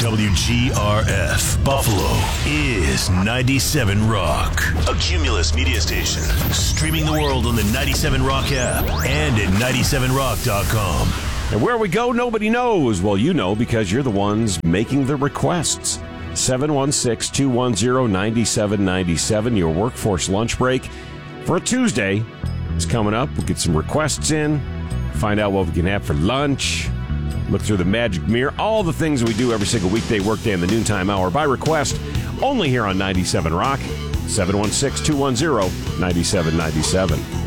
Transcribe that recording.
WGRF Buffalo is 97 Rock, a Cumulus media station. Streaming the world on the 97 Rock app and at 97rock.com. And where we go, nobody knows. Well, you know, because you're the ones making the requests. 716-210-9797, your workforce lunch break for a Tuesday is coming up. We'll get some requests in, find out what we can have for lunch, look through the magic mirror, all the things we do every single weekday workday in the noontime hour by request, only here on 97 Rock, 716-210-9797.